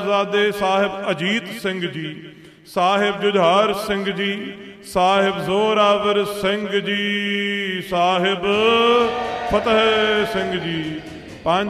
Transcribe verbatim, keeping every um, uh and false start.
ਸਾਹਿਬਜ਼ਾਦੇ ਸਾਹਿਬ ਅਜੀਤ ਸਿੰਘ ਜੀ, ਸਾਹਿਬ ਜੁਝਾਰ ਸਿੰਘ ਜੀ, ਸਾਹਿਬ ਜ਼ੋਰਾਵਰ ਸਿੰਘ ਜੀ, ਸਾਹਿਬ ਫਤਿਹ ਸਿੰਘ ਜੀ। ਪੰਜ